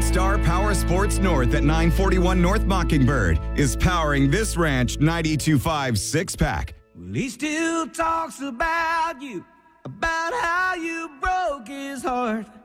Star Power Sports North at 941 North Mockingbird is powering this Ranch 92.5 six-pack. Well, he still talks about you, about how you broke his heart.